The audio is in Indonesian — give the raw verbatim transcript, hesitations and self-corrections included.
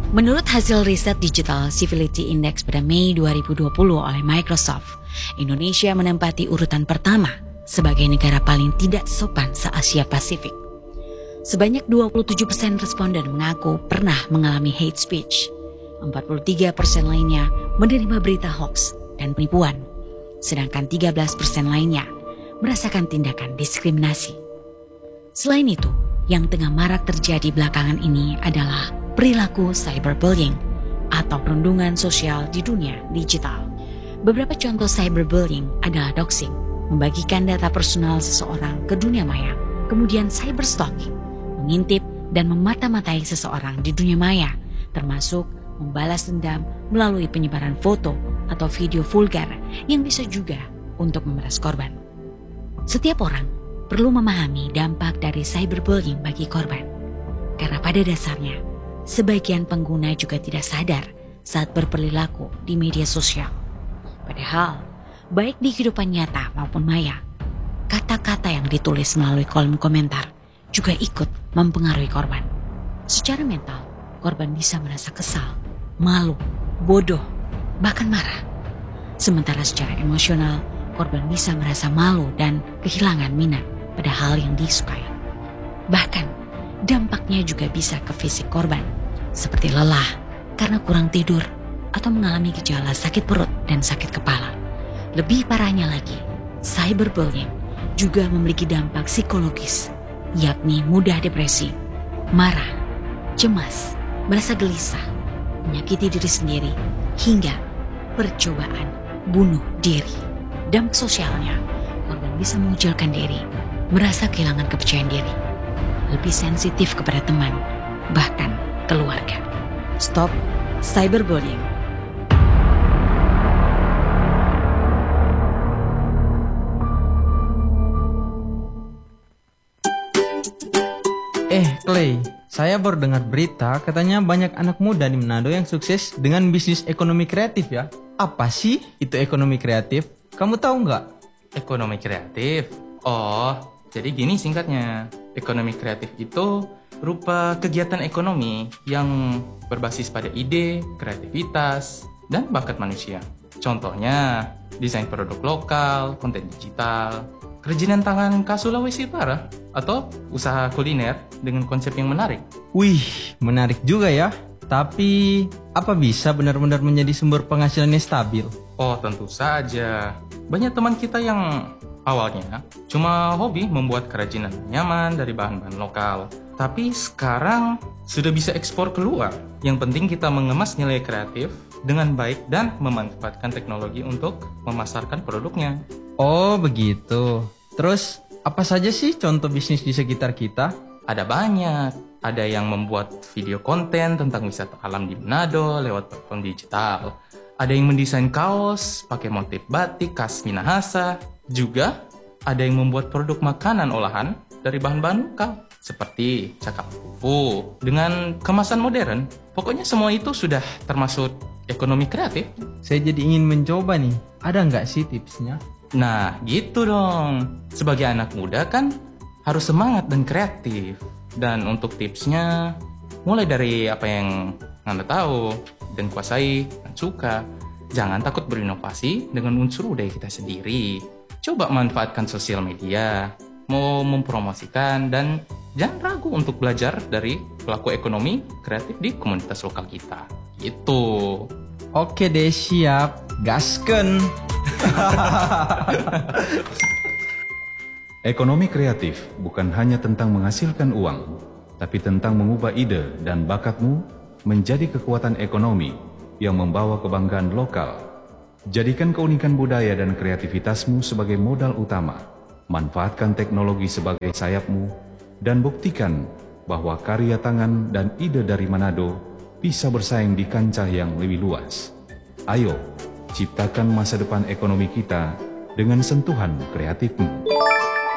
Menurut hasil riset Digital Civility Index pada Mei dua ribu dua puluh oleh Microsoft, Indonesia menempati urutan pertama sebagai negara paling tidak sopan se-Asia Pasifik. Sebanyak dua puluh tujuh persen responden mengaku pernah mengalami hate speech. empat puluh tiga persen lainnya menerima berita hoax dan penipuan. Sedangkan tiga belas persen lainnya merasakan tindakan diskriminasi. Selain itu, yang tengah marak terjadi belakangan ini adalah perilaku cyberbullying atau perundungan sosial di dunia digital. Beberapa contoh cyberbullying adalah doxing, membagikan data personal seseorang ke dunia maya, kemudian cyberstalking, mengintip dan memata-matai seseorang di dunia maya, termasuk membalas dendam melalui penyebaran foto atau video vulgar yang bisa juga untuk memeras korban. Setiap orang perlu memahami dampak dari cyberbullying bagi korban, karena pada dasarnya sebagian pengguna juga tidak sadar saat berperilaku di media sosial. Padahal, baik di kehidupan nyata maupun maya, kata-kata yang ditulis melalui kolom komentar juga ikut mempengaruhi korban. Secara mental, korban bisa merasa kesal, malu, bodoh, bahkan marah. Sementara secara emosional, korban bisa merasa malu dan kehilangan minat pada hal yang disukai. Bahkan, dampaknya juga bisa ke fisik korban, seperti lelah karena kurang tidur atau mengalami gejala sakit perut dan sakit kepala. Lebih parahnya lagi, cyberbullying juga memiliki dampak psikologis, yakni mudah depresi, marah, cemas, merasa gelisah, menyakiti diri sendiri, hingga percobaan bunuh diri. Dampak sosialnya, korban bisa mengucilkan diri, merasa kehilangan kepercayaan diri, lebih sensitif kepada teman, bahkan keluarga. Stop cyberbullying. Eh, Clay, saya baru dengar berita katanya banyak anak muda di Manado yang sukses dengan bisnis ekonomi kreatif ya. Apa sih itu ekonomi kreatif? Kamu tahu nggak? Ekonomi kreatif? Oh, jadi gini singkatnya. Ekonomi kreatif itu berupa kegiatan ekonomi yang berbasis pada ide, kreativitas, dan bakat manusia. Contohnya, desain produk lokal, konten digital, kerajinan tangan khas Sulawesi Utara, atau usaha kuliner dengan konsep yang menarik. Wih, menarik juga ya. Tapi, apa bisa benar-benar menjadi sumber penghasilan yang stabil? Oh, tentu saja. Banyak teman kita yang awalnya cuma hobi membuat kerajinan nyaman dari bahan-bahan lokal. Tapi sekarang sudah bisa ekspor keluar. Yang penting kita mengemas nilai kreatif dengan baik dan memanfaatkan teknologi untuk memasarkan produknya. Oh, begitu. Terus, apa saja sih contoh bisnis di sekitar kita? Ada banyak. Ada yang membuat video konten tentang wisata alam di Manado lewat platform digital. Ada yang mendesain kaos pakai motif batik khas Minahasa. Juga ada yang membuat produk makanan olahan dari bahan-bahan lokal seperti cakap fufu dengan kemasan modern. Pokoknya semua itu sudah termasuk ekonomi kreatif. Saya jadi ingin mencoba nih. Ada nggak sih tipsnya? Nah, gitu dong. Sebagai anak muda kan harus semangat dan kreatif. Dan untuk tipsnya, mulai dari apa yang Anda tahu dan kuasai dan suka. Jangan takut berinovasi dengan unsur budaya kita sendiri. Coba manfaatkan sosial media, mau mempromosikan, dan jangan ragu untuk belajar dari pelaku ekonomi kreatif di komunitas lokal kita. Gitu. Oke deh, siap. Gasken. Ekonomi kreatif bukan hanya tentang menghasilkan uang, tapi tentang mengubah ide dan bakatmu menjadi kekuatan ekonomi yang membawa kebanggaan lokal. Jadikan keunikan budaya dan kreativitasmu sebagai modal utama. Manfaatkan teknologi sebagai sayapmu dan buktikan bahwa karya tangan dan ide dari Manado bisa bersaing di kancah yang lebih luas. Ayo, ciptakan masa depan ekonomi kita dengan sentuhan kreatifmu.